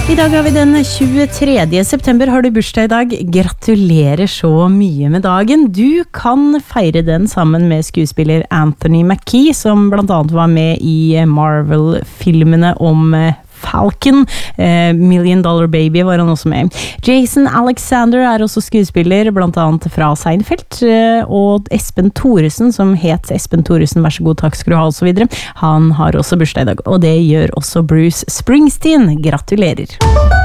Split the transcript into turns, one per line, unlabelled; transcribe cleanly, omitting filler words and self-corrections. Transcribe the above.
I dag har vi den 23. september. Har du bursdag I dag? Gratulerer så mye med dagen. Du kan feire den sammen med skuespiller Anthony Mackie, som blant annet var med I Marvel-filmene om Falcon. Million Dollar Baby var han også med. Jason Alexander også skuespiller, blant annet fra Seinfeld, og Espen Thoresen, som het Espen Thoresen, vær så god, takk skal du ha, og så videre. Han har også bursdag I dag, og det gjør også Bruce Springsteen. Gratulerer!